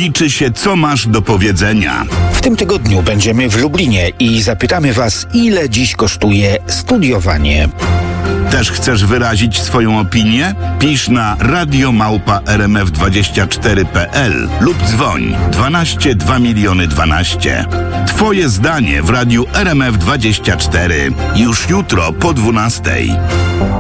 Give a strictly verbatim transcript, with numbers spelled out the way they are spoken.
liczy się, co masz do powiedzenia. W tym tygodniu będziemy w Lublinie i zapytamy Was, ile dziś kosztuje studiowanie. Też chcesz wyrazić swoją opinię? Pisz na radio małpa r m f dwadzieścia cztery kropka p l lub dzwoń dwanaście dwa miliony dwanaście. Twoje zdanie w radiu R M F dwadzieścia cztery. Już jutro po dwunastej.